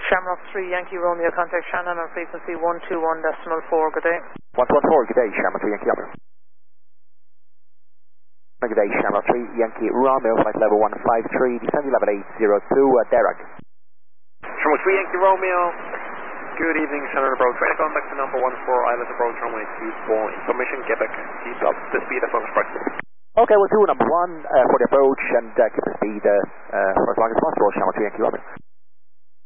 Shamrock 3 Yankee Romeo, contact Shannon on frequency 121.4, good day. 114, good day, Shamrock 3 Yankee Romeo. Good day, Shamrock 3 Yankee Romeo, flight level 153, descend 11802, Derek. Shamrock 3 Yankee Romeo, good evening, Senator Approach, trying to contact the number 14 Island Approach, runway 24, information, Quebec, keep up the speed of express. Okay, we'll do number 1 for the approach and keep the speed for as long as possible, Shamrock 3 Yankee Romeo.